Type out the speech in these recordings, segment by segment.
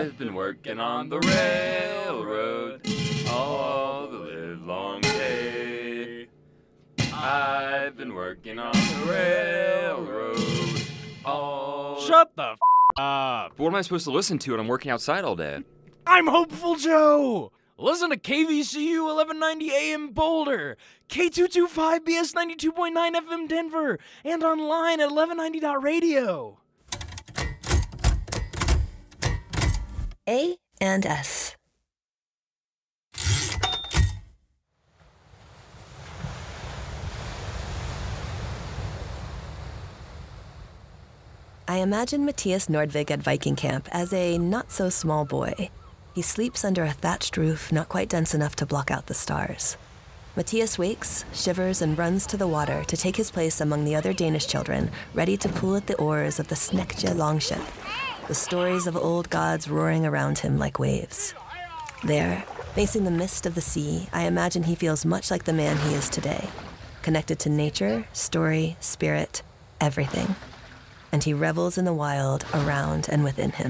I've been working on the railroad all the livelong day. I've been working on the railroad all... Shut the f*** up. What am I supposed to listen to when I'm working outside all day? I'm Hopeful Joe. Listen to KVCU 1190 AM Boulder, K225BS 92.9 FM Denver, and online at 1190.radio. A and S. I imagine Matthias Nordvig at Viking camp as a not-so-small boy. He sleeps under a thatched roof not quite dense enough to block out the stars. Matthias wakes, shivers, and runs to the water to take his place among the other Danish children, ready to pull at the oars of the Snekje longship, the stories of old gods roaring around him like waves. There, facing the mist of the sea, I imagine he feels much like the man he is today, connected to nature, story, spirit, everything. And he revels in the wild around and within him.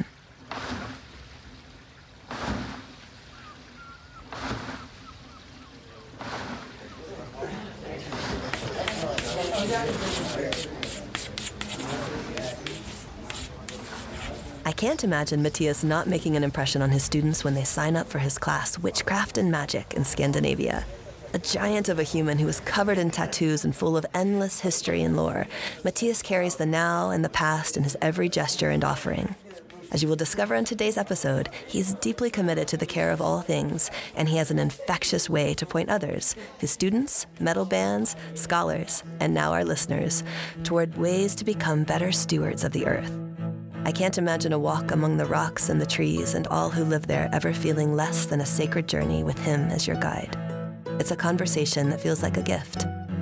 I can't imagine Matthias not making an impression on his students when they sign up for his class, Witchcraft and Magic in Scandinavia. A giant of a human who is covered in tattoos and full of endless history and lore, Matthias carries the now and the past in his every gesture and offering. As you will discover in today's episode, he's deeply committed to the care of all things, and he has an infectious way to point others, his students, metal bands, scholars, and now our listeners, toward ways to become better stewards of the earth. I can't imagine a walk among the rocks and the trees and all who live there ever feeling less than a sacred journey with him as your guide. It's a conversation that feels like a gift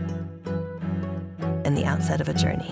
and the outset of a journey.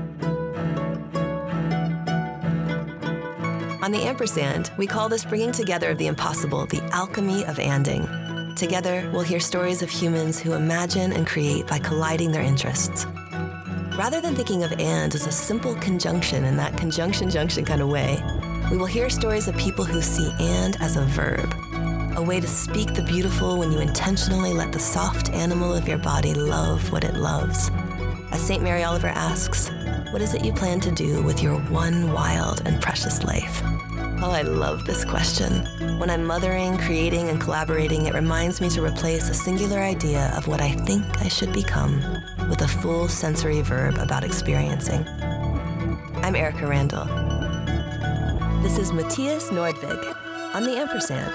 On the Ampersand, we call this bringing together of the impossible the alchemy of anding. Together, we'll hear stories of humans who imagine and create by colliding their interests. Rather than thinking of and as a simple conjunction in that conjunction-junction kind of way, we will hear stories of people who see and as a verb, a way to speak the beautiful when you intentionally let the soft animal of your body love what it loves. As St. Mary Oliver asks, what is it you plan to do with your one wild and precious life? Oh, I love this question. When I'm mothering, creating, and collaborating, it reminds me to replace a singular idea of what I think I should become with a full sensory verb about experiencing. I'm Erica Randall. This is Matthias Nordvig on the Ampersand.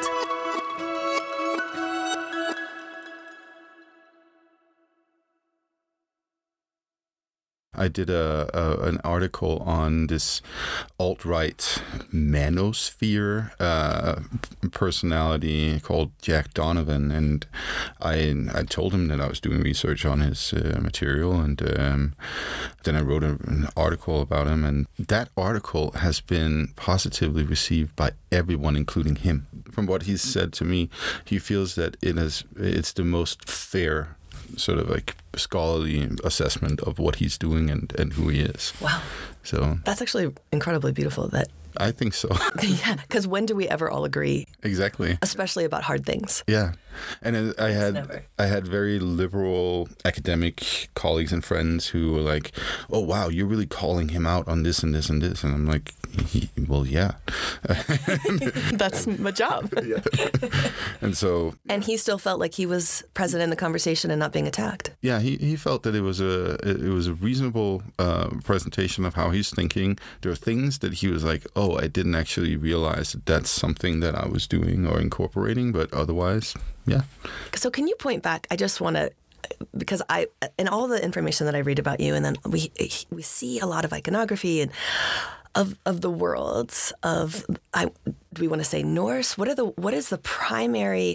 I did an article on this alt-right manosphere personality called Jack Donovan, and I told him that I was doing research on his material, and then I wrote an article about him, and that article has been positively received by everyone, including him. From what he's said to me, he feels that it's the most fair sort of like scholarly assessment of what he's doing and who he is. Wow. So that's actually incredibly beautiful. That I think so. Yeah, because when do we ever all agree? Exactly. Especially about hard things. Yeah. And I had very liberal academic colleagues and friends who were like, oh, wow, you're really calling him out on this and this and this. And I'm like, well, yeah. That's my job. Yeah. And he still felt like he was present in the conversation and not being attacked. Yeah, he felt that it was a reasonable presentation of how he's thinking. There are things that he was like, oh, I didn't actually realize that that's something that I was doing or incorporating, but otherwise, yeah. So can you point back? I just want to, because in all the information that I read about you, and then we see a lot of iconography and of the worlds of, do we want to say Norse? What is the primary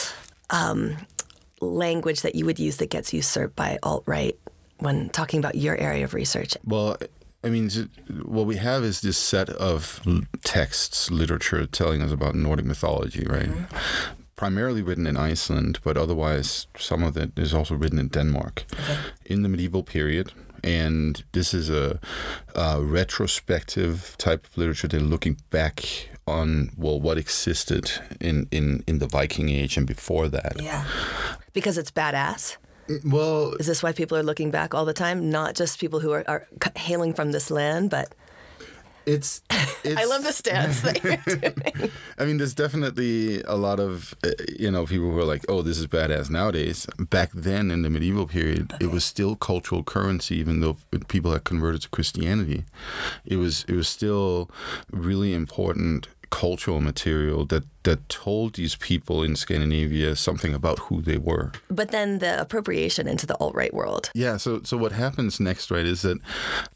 language that you would use that gets usurped by alt-right when talking about your area of research? Well, I mean, what we have is this set of texts, literature telling us about Nordic mythology, right? Mm-hmm. Primarily written in Iceland, but otherwise some of it is also written in Denmark. Okay. In the medieval period, and this is a retrospective type of literature. They're looking back on, well, what existed in the Viking Age and before that. Yeah. Because it's badass? Well, Is this why people are looking back all the time? Not just people who are hailing from this land, but... it's I love the stance that you're doing. I mean, there's definitely a lot of, people who are like, oh, this is badass nowadays. Back then in the medieval period, it was still cultural currency, even though people had converted to Christianity. It was still really important cultural material that told these people in Scandinavia something about who they were. But then the appropriation into the alt-right world. Yeah, so what happens next, right, is that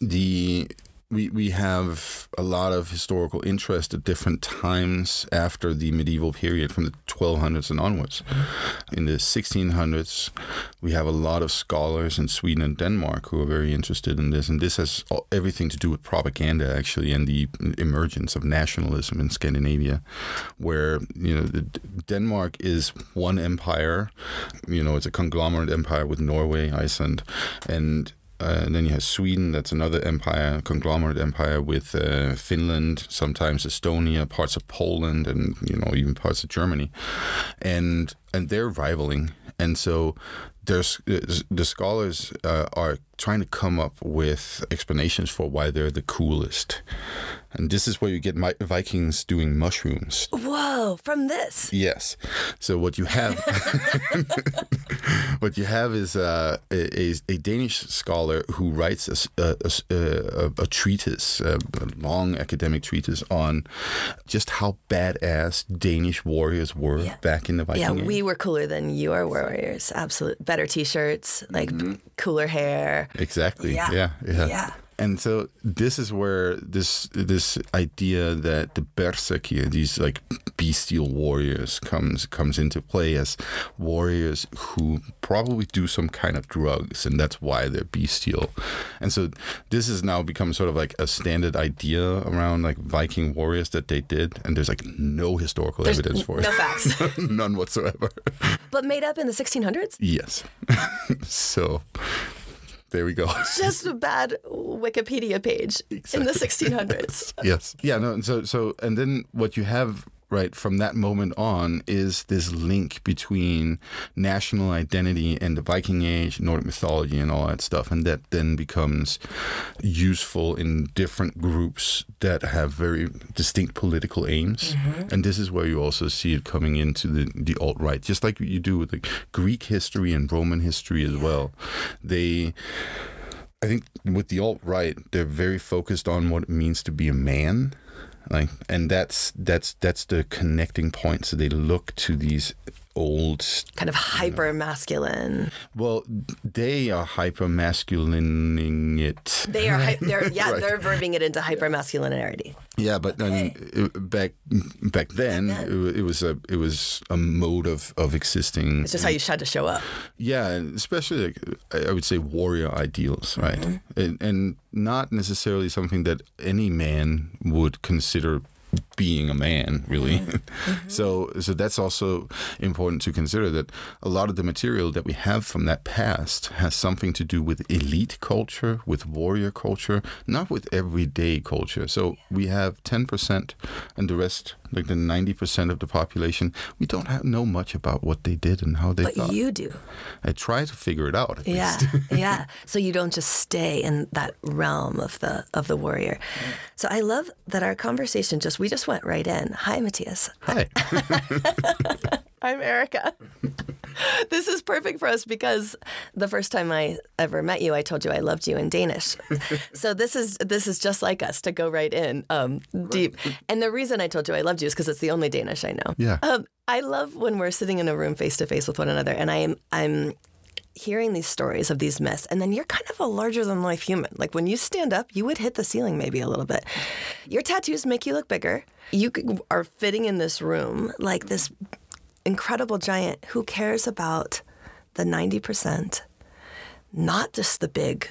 we have a lot of historical interest at different times after the medieval period, from the 1200s and onwards. In the 1600s, we have a lot of scholars in Sweden and Denmark who are very interested in this, and this has everything to do with propaganda, actually, and the emergence of nationalism in Scandinavia, where Denmark is one empire. It's a conglomerate empire with Norway, Iceland, and then you have Sweden, that's another empire, conglomerate empire with Finland, sometimes Estonia, parts of Poland, and even parts of Germany, and they're rivaling, and so the scholars are trying to come up with explanations for why they're the coolest, and this is where you get Vikings doing mushrooms. Whoa! From this? Yes. So what you have, is a Danish scholar who writes a treatise, a long academic treatise on just how badass Danish warriors were back in the Viking Age. We were cooler than your warriors. Absolutely. Better T-shirts, like cooler hair. Exactly. Yeah. And so this is where this idea that the Berserkir, these like bestial warriors, comes into play as warriors who probably do some kind of drugs, and that's why they're bestial. And so this has now become sort of like a standard idea around like Viking warriors that they did, and there's like no historical evidence for it. No facts. None whatsoever. But made up in the 1600s? Yes. So... there we go. Just a bad Wikipedia page in the 1600s. Yes. Yeah. No. So, and then what you have right from that moment on is this link between national identity and the Viking Age, Nordic mythology, and all that stuff, and that then becomes useful in different groups that have very distinct political aims. And this is where you also see it coming into the alt-right, just like you do with the Greek history and Roman history as well. I think with the alt-right, they're very focused on what it means to be a man. And that's the connecting point. So they look to these old kind of hyper masculine. Well, they are hyper masculining it. They're right. They're verbing it into hyper masculinity. Yeah, but I mean, back then it was a mode of existing. It's just how you had to show up. Yeah, and especially I would say warrior ideals, right? And not necessarily something that any man would consider being a man, really. So that's also important to consider, that a lot of the material that we have from that past has something to do with elite culture, with warrior culture, not with everyday culture. So we have 10%, and the rest, like the 90% of the population, we don't know much about what they did and how they thought. But you do. I try to figure it out, at least. Yeah. So you don't just stay in that realm of the warrior. So I love that our conversation we just went right in. Hi, Matthias. Hi. I'm Erica. This is perfect for us because the first time I ever met you, I told you I loved you in Danish. So this is just like us to go right in deep. And the reason I told you I loved you is because it's the only Danish I know. Yeah. I love when we're sitting in a room face to face with one another, and I'm hearing these stories of these myths, and then you're kind of a larger-than-life human. Like, when you stand up, you would hit the ceiling maybe a little bit. Your tattoos make you look bigger. You are fitting in this room like this incredible giant who cares about the 90%, not just the big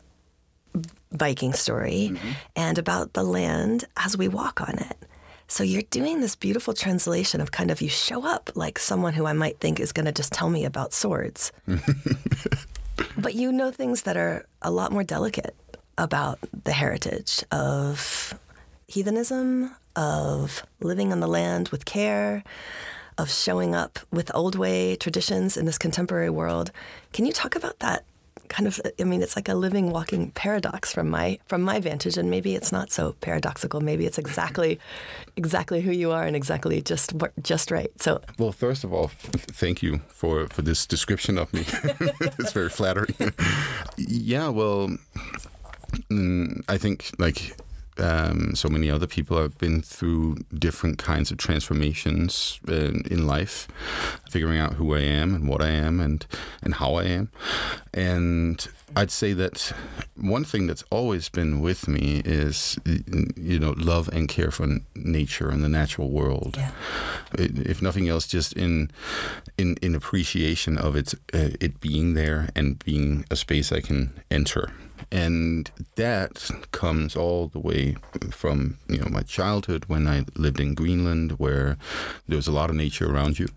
Viking story, and about the land as we walk on it. So you're doing this beautiful translation of kind of, you show up like someone who I might think is going to just tell me about swords. But you know things that are a lot more delicate about the heritage of heathenism, of living on the land with care, of showing up with old way traditions in this contemporary world. Can you talk about that? Kind of, I mean, it's like a living, walking paradox from my vantage, and maybe it's not so paradoxical. Maybe it's exactly who you are and exactly just right. So, well, first of all, thank you for this description of me. It's very flattering. Yeah, well, I think like so many other people, I've been through different kinds of transformations in life, figuring out who I am and what I am and how I am. And I'd say that one thing that's always been with me is, love and care for nature and the natural world. Yeah. If nothing else, just in appreciation of it being there and being a space I can enter. And that comes all the way from, my childhood when I lived in Greenland, where there was a lot of nature around you.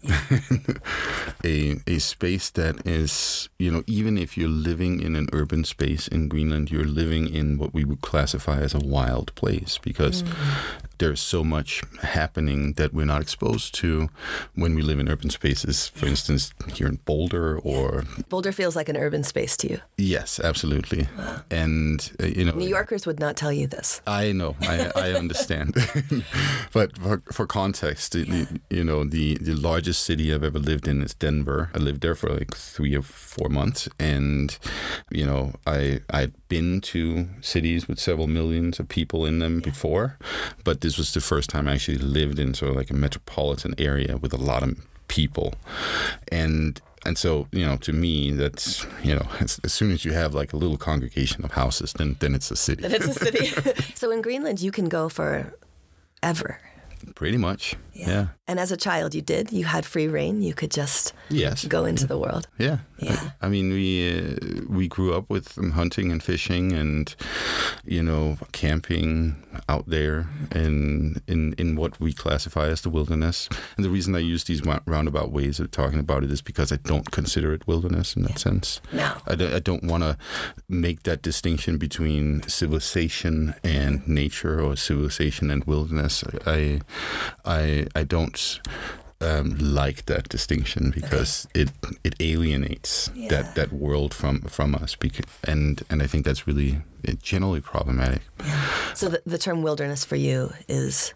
a space that is, even if you're living in an urban space in Greenland, you're living in what we would classify as a wild place, because there's so much happening that we're not exposed to when we live in urban spaces. For instance, here in Boulder, or... Boulder feels like an urban space to you. Yes, absolutely. Wow. And, New Yorkers would not tell you this. I know. I understand. But for context, the largest city I've ever lived in is Denver. I lived there for like 3 or 4 months. And, I'd been to cities with several millions of people in them before. But this was the first time I actually lived in sort of like a metropolitan area with a lot of people. And so, to me, that's, as soon as you have like a little congregation of houses, then it's a city. Then it's a city. So in Greenland, you can go forever. Pretty much, yeah. And as a child, you had free reign. You could just go into the world. Yeah. I mean, we grew up with hunting and fishing and, camping out there in what we classify as the wilderness. And the reason I use these roundabout ways of talking about it is because I don't consider it wilderness in that sense. No. I don't want to make that distinction between civilization and nature, or civilization and wilderness. I don't like that distinction, because it alienates that world from us, and I think that's really generally problematic. Yeah. So the term wilderness for you is...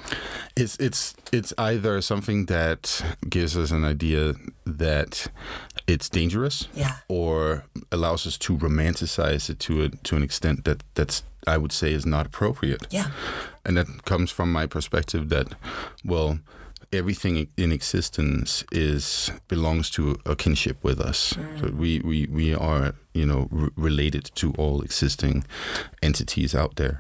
It's either something that gives us an idea that it's dangerous, or allows us to romanticize it to an extent that's, I would say, is not appropriate. Yeah. And that comes from my perspective that, well, everything in existence belongs to a kinship with us. So we are, related to all existing entities out there.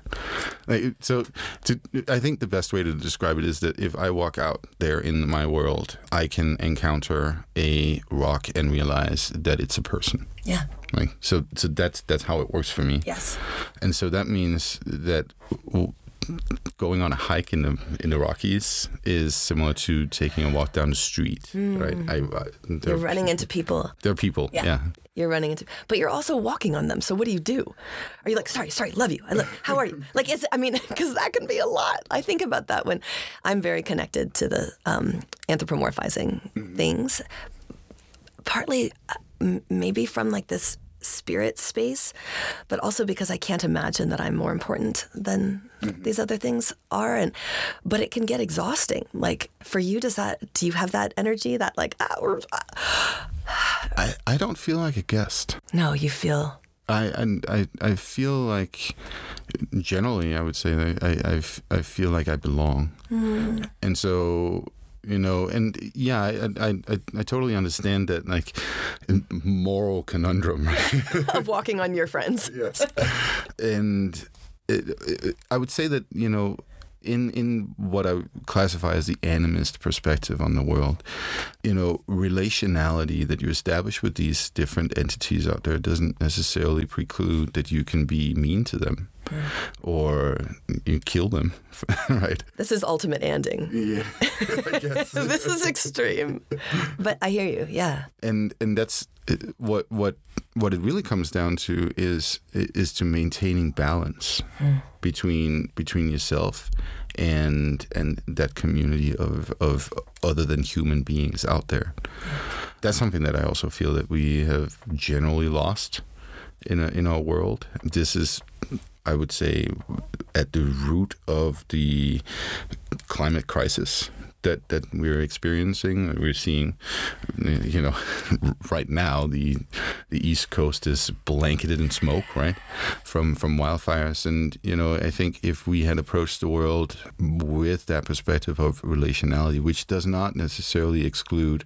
I think the best way to describe it is that if I walk out there in my world, I can encounter a rock and realize that it's a person. Yeah. Right. So that's how it works for me. Yes. And so that means that going on a hike in the Rockies is similar to taking a walk down the street, right? You're running into people. They're people, yeah. You're running into, but you're also walking on them. So what do? Are you like, sorry, love you. How are you? Like, because that can be a lot. I think about that when I'm very connected to the anthropomorphizing things. Partly, maybe from like this spirit space, but also because I can't imagine that I'm more important than these other things are. But it can get exhausting. Like for you, do you have that energy that like, I don't feel like a guest. No, you feel. I feel like, generally, I would say that I feel like I belong. And so, and yeah, I totally understand that, like, moral conundrum, right? Of walking on your friends. Yes. And I would say that, in what I classify as the animist perspective on the world, relationality that you establish with these different entities out there doesn't necessarily preclude that you can be mean to them or you kill them, right? This is ultimate anding. Yeah, I guess. This is extreme. But I hear you, yeah. And that's what it really comes down to is to maintaining balance between yourself and that community of other than human beings out there. That's something that I also feel that we have generally lost in our world. This is, I would say, at the root of the climate crisis that we're experiencing. We're seeing, right now the East Coast is blanketed in smoke, right, from wildfires. And I think if we had approached the world with that perspective of relationality, which does not necessarily exclude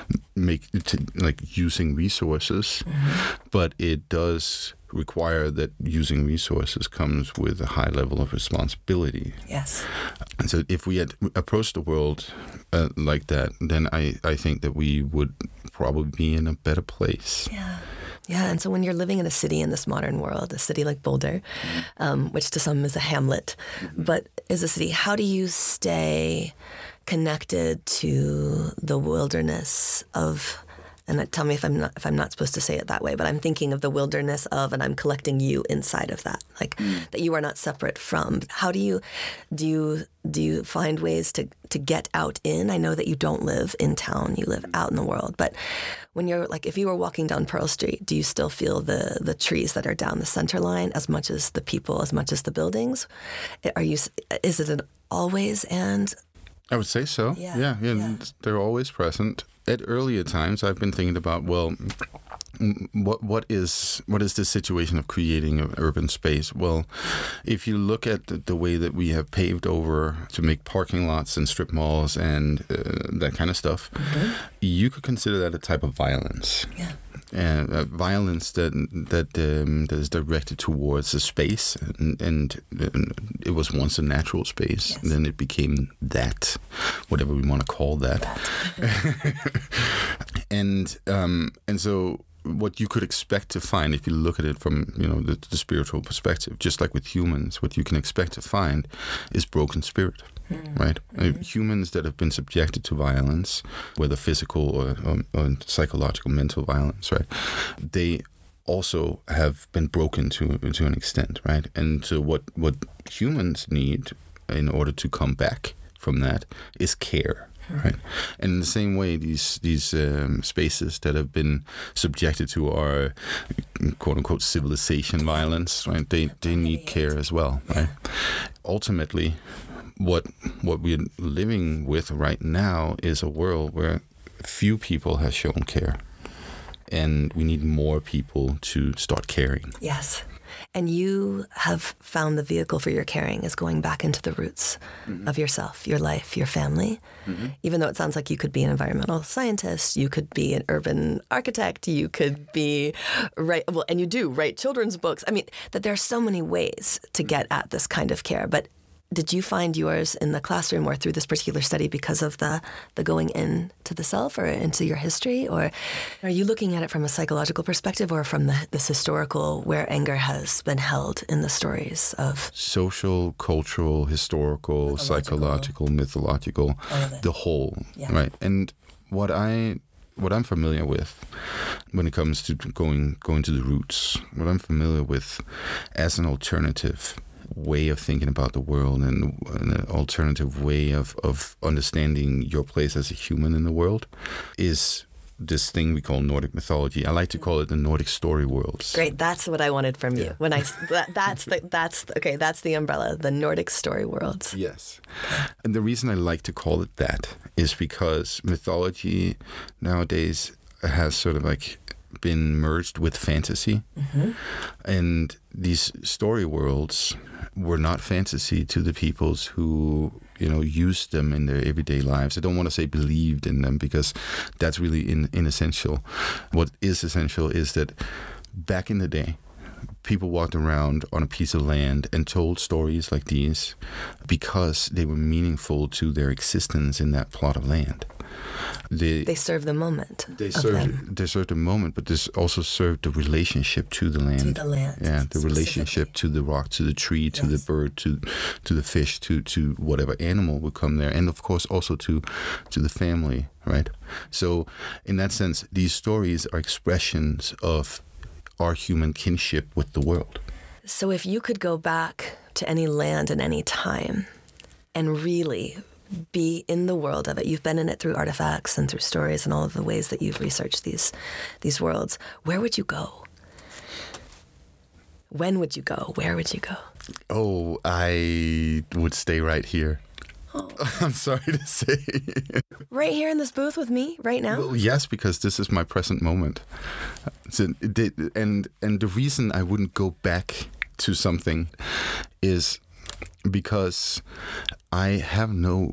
using resources, but it does require that using resources comes with a high level of responsibility. Yes. And so if we had approached the world like that, then I think that we would probably be in a better place. Yeah. Yeah, and so when you're living in a city in this modern world, a city like Boulder, which to some is a hamlet, but is a city, how do you stay connected to the wilderness of, and tell me if I'm not supposed to say it that way, but I'm thinking of the wilderness of, and I'm collecting you inside of that, that you are not separate from. How do you find ways to get out in? I know that you don't live in town, you live out in the world, but when you're if you were walking down Pearl Street, do you still feel the trees that are down the center line as much as the people, as much as the buildings? Is it an always and? I would say so. Yeah. They're always present. At earlier times, I've been thinking about, what is the situation of creating an urban space? Well, if you look at the way that we have paved over to make parking lots and strip malls and that kind of stuff, you could consider that a type of violence. Yeah. And violence that is directed towards a space, and it was once a natural space. Yes. And then it became that, whatever we want to call that. and so what you could expect to find, if you look at it from the spiritual perspective, just like with humans, what you can expect to find is broken spirit. Right? Humans that have been subjected to violence, whether physical or psychological, mental violence, right? They also have been broken to an extent, right? And so what humans need in order to come back from that is care. Right, and in the same way, these spaces that have been subjected to our quote unquote civilization violence, right? They need care as well, right? Ultimately, what we're living with right now is a world where few people have shown care, and we need more people to start caring. Yes. And you have found the vehicle for your caring is going back into the roots of yourself, your life, your family. Even though it sounds like you could be an environmental scientist, you could be an urban architect, you could be and you do write children's books. I mean, that there are so many ways to get at this kind of care. But did you find yours in the classroom or through this particular study because of the going into the self or into your history? Or are you looking at it from a psychological perspective or from this historical where anger has been held in the stories of? Social, cultural, historical, psychological, mythological, the whole, right? And what I'm familiar with when it comes to going to the roots, what I'm familiar with as an alternative way of thinking about the world and an alternative way of understanding your place as a human in the world is this thing we call Nordic mythology. I like to call it the Nordic story worlds. Great, that's what I wanted from you. When that's the umbrella, the Nordic story worlds. Yes, and the reason I like to call it that is because mythology nowadays has sort of been merged with fantasy, and these story worlds were not fantasy to the peoples who used them in their everyday lives. I don't want to say believed in them because that's really inessential. What is essential is that back in the day, people walked around on a piece of land and told stories like these because they were meaningful to their existence in that plot of land. They serve the moment. They of them. serve the moment, but this also serve the relationship to the land. To the land. Yeah, the relationship to the rock, to the tree, to the bird, to the fish, to whatever animal would come there, and of course also to the family, right? So in that sense, these stories are expressions of our human kinship with the world. So if you could go back to any land in any time and really be in the world of it, you've been in it through artifacts and through stories and all of the ways that you've researched these worlds, where would you go? When would you go? Where would you go? Oh, I would stay right here. Oh. I'm sorry to say. Right here in this booth with me right now? Well, yes, because this is my present moment. So, and the reason I wouldn't go back to something is because I have no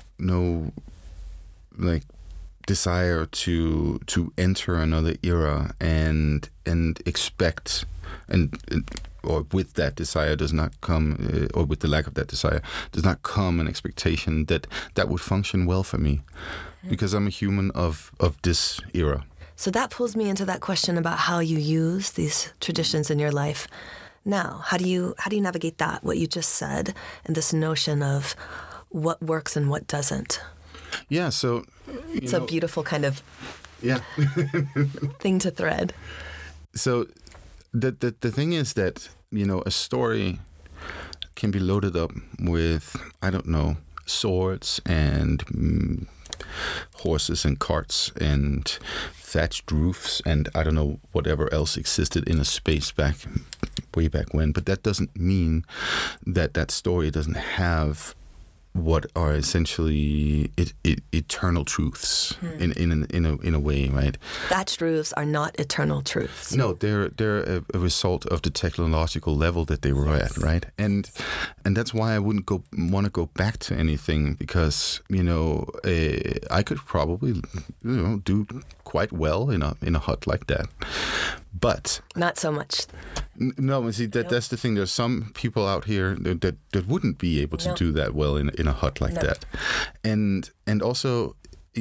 like desire to enter another era and expect or with that desire does not come, or with the lack of that desire does not come an expectation that would function well for me, because I'm a human of this era. So that pulls me into that question about how you use these traditions in your life now. How do you navigate that, what you just said, and this notion of what works and what doesn't? Yeah, so it's a beautiful kind of thing to thread. So the thing is that, a story can be loaded up with, I don't know, swords and horses and carts and thatched roofs and I don't know whatever else existed in a space way back when. But that doesn't mean that story doesn't have what are essentially eternal truths in a way, right? Thatched roofs are not eternal truths. No, they're a result of the technological level that they were at, right? And that's why I wouldn't want to go back to anything, because I could probably do quite well in a hut like that, but not so much. No, see that's the thing. There's some people out here that wouldn't be able to do that well in a hut like that, and also,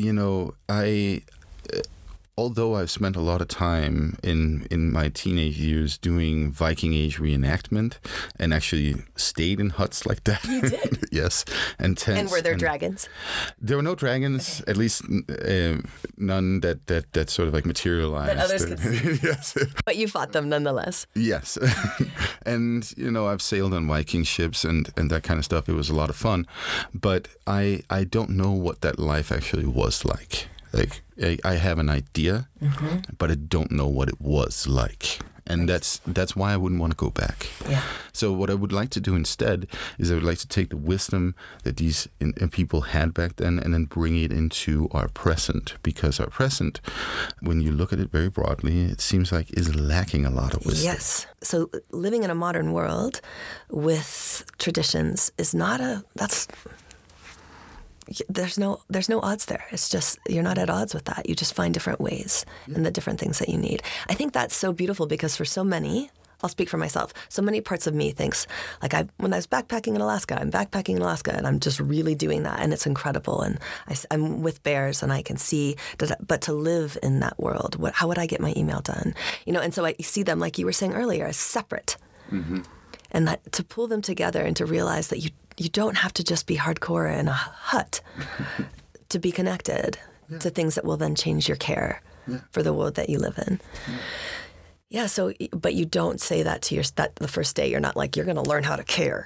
although I've spent a lot of time in my teenage years doing Viking Age reenactment and actually stayed in huts like that. You did? Yes. And tents. And were there dragons? There were no dragons, at least none that sort of like materialized. That others could see. Yes. But you fought them nonetheless. Yes. And, I've sailed on Viking ships and that kind of stuff. It was a lot of fun. But I don't know what that life actually was like. Like, I have an idea, but I don't know what it was like. And that's why I wouldn't want to go back. Yeah. So what I would like to do instead is I would like to take the wisdom that these people had back then and then bring it into our present. Because our present, when you look at it very broadly, it seems like is lacking a lot of wisdom. Yes. So living in a modern world with traditions is not there's no odds there. It's just, you're not at odds with that. You just find different ways and the different things that you need. I think that's so beautiful, because for so many, I'll speak for myself, so many parts of me thinks, like when I was backpacking in Alaska, I'm backpacking in Alaska and I'm just really doing that and it's incredible. And I'm with bears and I can see, but to live in that world, how would I get my email done? And so I see them, like you were saying earlier, as separate. Mm-hmm. And that to pull them together and to realize that you don't have to just be hardcore in a hut to be connected to things that will then change your care for the world that you live in. Yeah, so, but you don't say that to the first day. You're not like, you're going to learn how to care.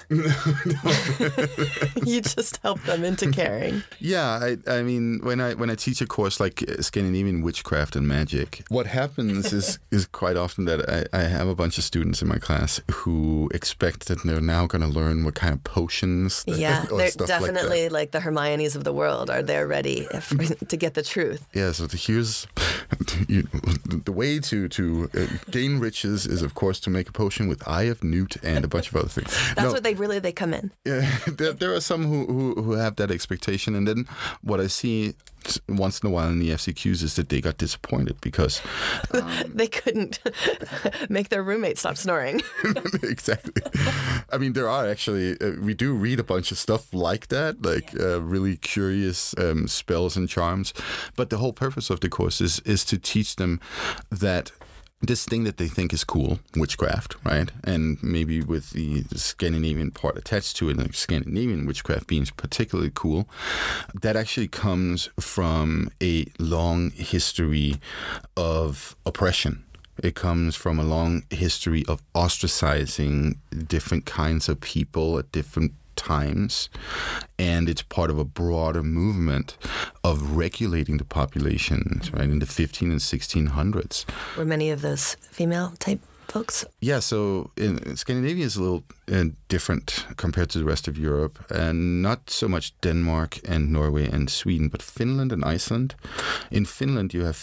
You just help them into caring. Yeah, I mean, when I teach a course like Scandinavian witchcraft and magic, what happens is quite often that I have a bunch of students in my class who expect that they're now going to learn what kind of potions. Yeah, they're definitely like the Hermiones of the world. They're ready to get the truth. Yeah, so here's the way to gain riches is, of course, to make a potion with Eye of Newt and a bunch of other things. That's what they come in. Yeah, there are some who have that expectation, and then what I see once in a while in the FCQs is that they got disappointed because they couldn't make their roommate stop snoring. Exactly. I mean, there are actually we do read a bunch of stuff like that, like really curious spells and charms. But the whole purpose of the course is to teach them that this thing that they think is cool, witchcraft, right? And maybe with the Scandinavian part attached to it, like Scandinavian witchcraft being particularly cool, that actually comes from a long history of oppression. It comes from a long history of ostracizing different kinds of people at different times, and it's part of a broader movement of regulating the populations, right, in the 15 and 1600s. Were many of those female type folks? Yeah, so Scandinavia is a little different compared to the rest of Europe, and not so much Denmark and Norway and Sweden, but Finland and Iceland. In Finland, you have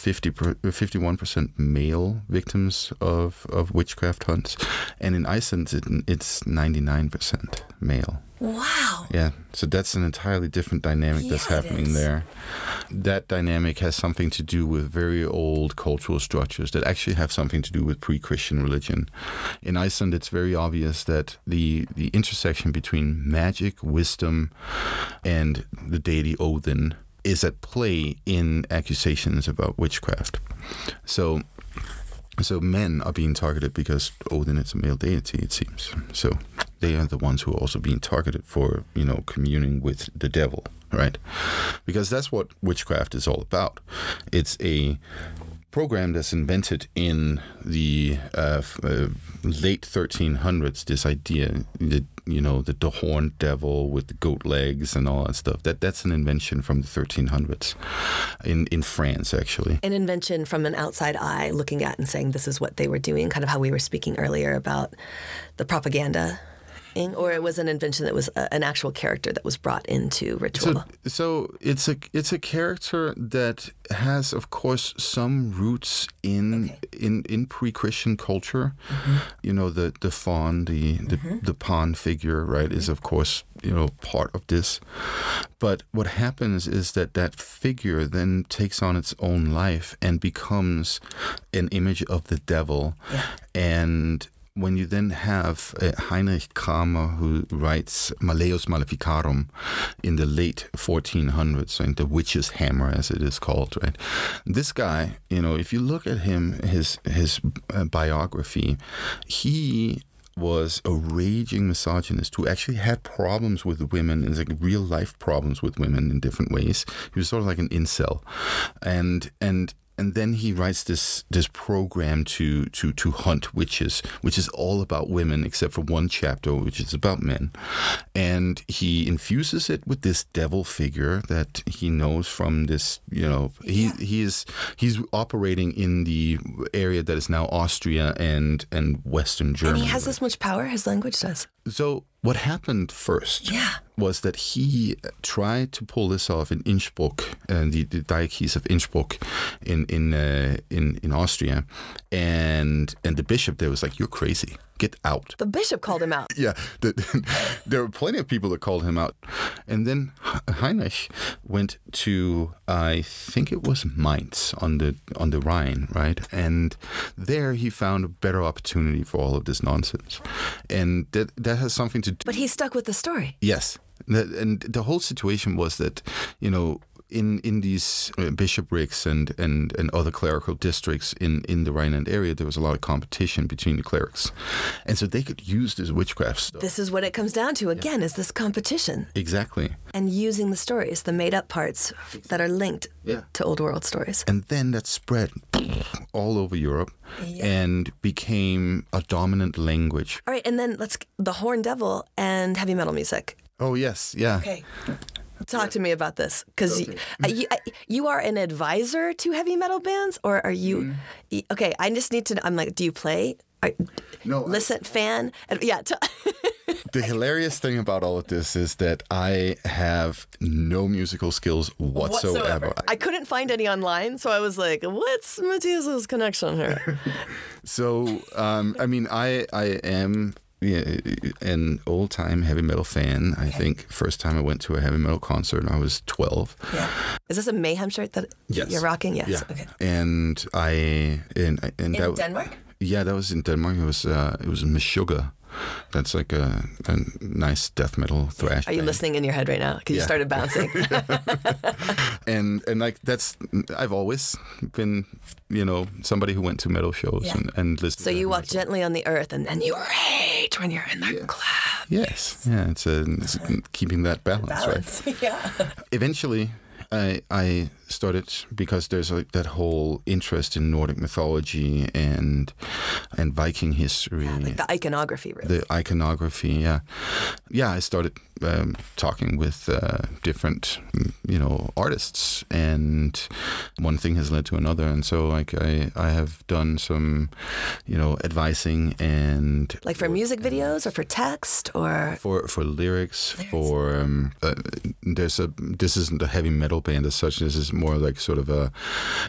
51% male victims of witchcraft hunts, and in Iceland, it's 99% male. Wow. Yeah, so that's an entirely different dynamic that's happening there. That dynamic has something to do with very old cultural structures that actually have something to do with pre-Christian religion. In Iceland, it's very obvious that the intersection between magic, wisdom, and the deity Odin is at play in accusations about witchcraft. So men are being targeted because Odin is a male deity, it seems. So they are the ones who are also being targeted for, communing with the devil, right? Because that's what witchcraft is all about. It's a program that's invented in the late 1300s, this idea that, the horned devil with the goat legs and all that stuff, that's an invention from the 1300s in France, actually. An invention from an outside eye looking at and saying this is what they were doing, kind of how we were speaking earlier about the propaganda. Or it was an invention that was an actual character that was brought into ritual. So it's a character that has, of course, some roots in pre-Christian culture. Mm-hmm. The faun, the pawn figure, right, is of course part of this. But what happens is that figure then takes on its own life and becomes an image of the devil, and when you then have Heinrich Kramer, who writes Malleus Maleficarum in the late 1400s, and the witch's hammer, as it is called, right? This guy, if you look at him, his biography, he was a raging misogynist who actually had problems with women, and like real life problems with women in different ways. He was sort of like an incel, and then he writes this program to hunt witches, which is all about women, except for one chapter, which is about men. And he infuses it with this devil figure that he knows from this, he's operating in the area that is now Austria and Western Germany. And he has this much power, his language does. So what happened first was that he tried to pull this off in Innsbruck, the Diocese of Innsbruck in Austria, and the bishop there was like, "You're crazy, get out." The bishop called him out. Yeah, there were plenty of people that called him out, and then Heinrich went to, I think it was Mainz on the Rhine, right? And there he found a better opportunity for all of this nonsense, and that has something to do. But he stuck with the story. Yes. And the whole situation was that, in these bishoprics and other clerical districts in the Rhineland area, there was a lot of competition between the clerics. And so they could use this witchcraft stuff. This is what it comes down to, again, is this competition. Exactly. And using the stories, the made-up parts that are linked to Old World stories. And then that spread all over Europe and became a dominant language. All right, and then the Horned Devil and heavy metal music. Oh, yes, yeah. Okay. Talk to me about this, because you are an advisor to heavy metal bands, or are you? Okay, I just need to. I'm like, do you play No, listen, fan. Yeah. the hilarious thing about all of this is that I have no musical skills whatsoever. I couldn't find any online, so I was like, what's Matthias's connection here? So, I mean, I am an old-time heavy metal fan. I think first time I went to a heavy metal concert, I was 12. Yeah. Is this a Mayhem shirt that you're rocking? Yes. Yeah. Okay. And In that, Denmark? Yeah, that was in Denmark. It was Meshuggah. That's like a nice death metal thrash. Are you band. Listening in your head right now? Because you started bouncing. and like I've always been, somebody who went to metal shows and listened. So to you walk metal. gently on the earth and then you rage when you're in the club. Yes, yeah, it's keeping that balance. Right? Yeah. Eventually, I started because there's that whole interest in Nordic mythology and Viking history. Yeah, like the iconography, really. The iconography, yeah. Yeah, I started talking with different, artists, and one thing has led to another. And so, like, I have done some, advising and... Like for music videos or for text or... For lyrics, for... this isn't a heavy metal band as such. This is more like sort of a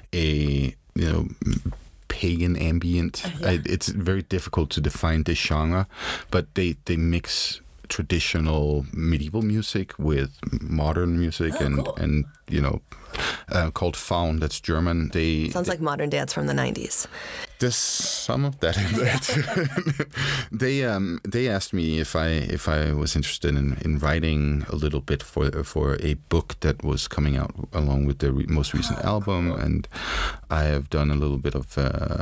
pagan ambient. It's very difficult to define this genre, but they mix traditional medieval music with modern music cool. and called Faun. That's German. Sounds like modern dance from the 90s. There's some of that in there too. They asked me if I was interested in writing a little bit for a book that was coming out along with their most recent album, and I have done a little bit of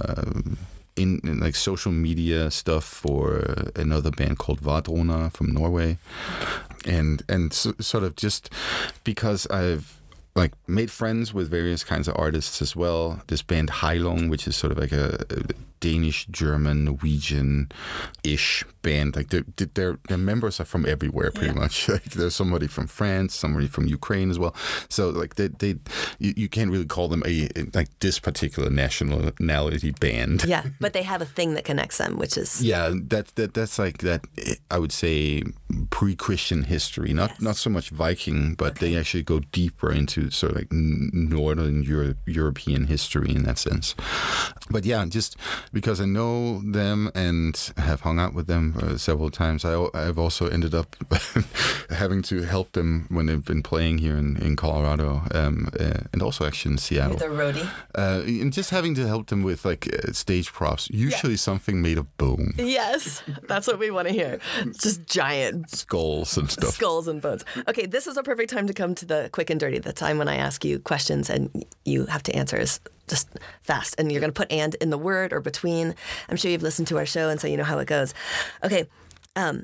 in like social media stuff for another band called Vadrona from Norway, and sort of just because I've made friends with various kinds of artists as well. This band Heilung, which is sort of like a Danish, German, Norwegian-ish band. Like their members are from everywhere, pretty much. Like there's somebody from France, somebody from Ukraine as well. So like you can't really call them a this particular nationality band. Yeah, but they have a thing that connects them, which is that's like that. I would say pre-Christian history, not so much Viking, but they actually go deeper into sort of like Northern European history in that sense. But yeah, just because I know them and have hung out with them several times, I've also ended up having to help them when they've been playing here in Colorado, and also actually in Seattle. the roadie. And just having to help them with stage props, usually something made of bone. Yes, that's what we want to hear. Just giant Skulls and stuff. Skulls and bones. Okay, this is a perfect time to come to the quick and dirty, the time when I ask you questions and you have to answer just fast. And you're going to put "and" in the word or between. I'm sure you've listened to our show, and so you know how it goes. Okay, an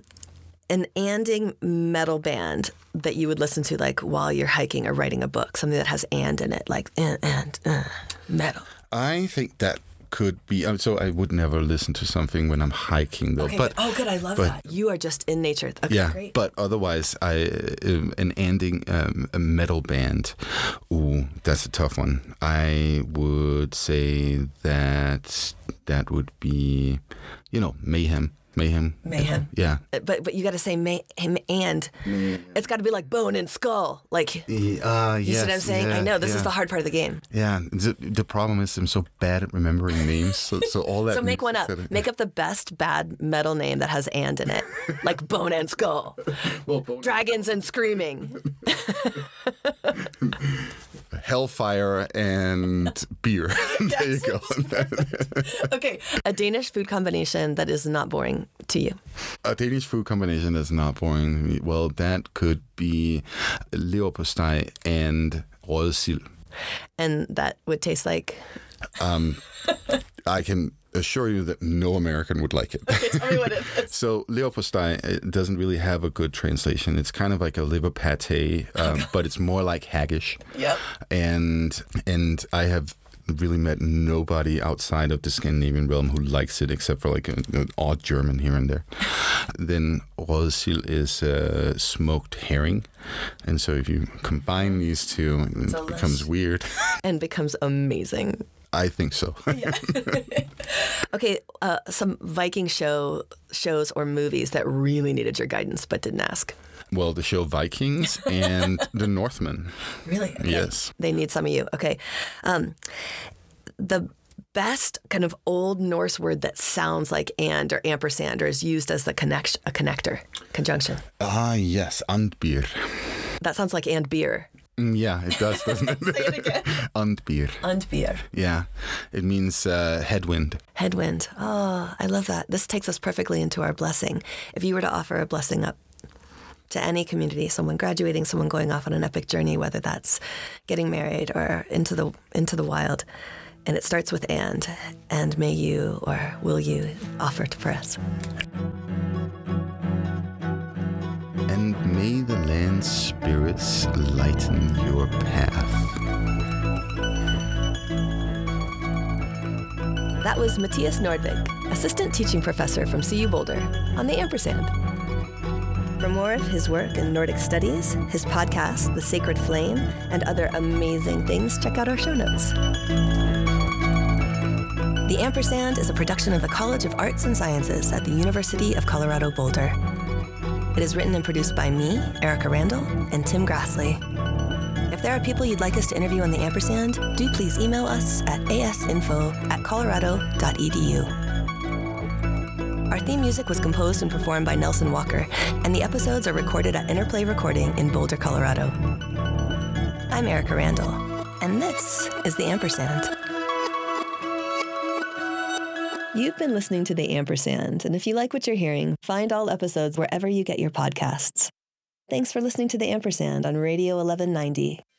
anding metal band that you would listen to while you're hiking or writing a book, something that has "and" in it, like and metal. I think that could be. So I would never listen to something when I'm hiking, though. Okay, but good. I love that. You are just in nature. Okay, yeah, great. but otherwise, an ending a metal band. Ooh, that's a tough one. I would say that would be, Mayhem. Mayhem. Yeah. But you got to say and it's got to be like bone and skull. Like, you see what I'm saying? I know this is the hard part of the game. Yeah. The problem is I'm so bad at remembering names. So all that. So make one up. Make up the best bad metal name that has "and" in it, like bone and skull. Dragons and screaming. Hellfire and beer. There you go. Okay. A Danish food combination that is not boring to you. A Danish food combination that's not boring to me. Well, that could be leverpostej and rødsild. And that would taste like? I can assure you that no American would like it. Okay, tell me what it is. So leverpostej doesn't really have a good translation. It's kind of like a liver pate, but it's more like haggis. Yep. And I have really met nobody outside of the Scandinavian realm who likes it, except for an odd German here and there. Then rødsild is smoked herring. And so if you combine these two, it becomes weird. And becomes amazing. I think so. Okay, some Viking shows or movies that really needed your guidance but didn't ask. Well, the show Vikings and The Northman. Really? Okay. Yes. They need some of you. Okay. The best kind of Old Norse word that sounds like and or ampersand or is used as a connector, conjunction. Yes, Andbyr. That sounds like and beer. Yeah, it does, doesn't it? Say it again. Andbyr. Andbyr. Yeah, it means headwind. Headwind. Oh, I love that. This takes us perfectly into our blessing. If you were to offer a blessing up to any community, someone graduating, someone going off on an epic journey, whether that's getting married or into the wild, and it starts with and may you or will you offer to press? And may the land spirits lighten your path. That was Matthias Nordvig, assistant teaching professor from CU Boulder, on the Ampersand. For more of his work in Nordic studies, his podcast, The Sacred Flame, and other amazing things, check out our show notes. The Ampersand is a production of the College of Arts and Sciences at the University of Colorado Boulder. It is written and produced by me, Erica Randall, and Tim Grassley. If there are people you'd like us to interview on the Ampersand, do please email us at asinfo@colorado.edu. Our theme music was composed and performed by Nelson Walker, and the episodes are recorded at Interplay Recording in Boulder, Colorado. I'm Erica Randall, and this is the Ampersand. You've been listening to The Ampersand, and if you like what you're hearing, find all episodes wherever you get your podcasts. Thanks for listening to The Ampersand on Radio 1190.